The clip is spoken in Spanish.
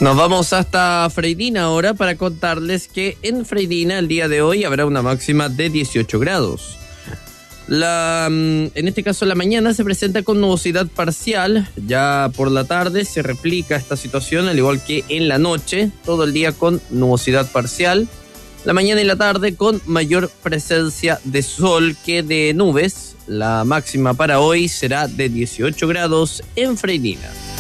Nos vamos hasta Freirina ahora para contarles que en Freirina el día de hoy habrá una máxima de 18 grados. En este caso la mañana se presenta con nubosidad parcial, ya por la tarde se replica esta situación al igual que en la noche, todo el día con nubosidad parcial, la mañana y la tarde con mayor presencia de sol que de nubes. La máxima para hoy será de 18 grados en Freirina.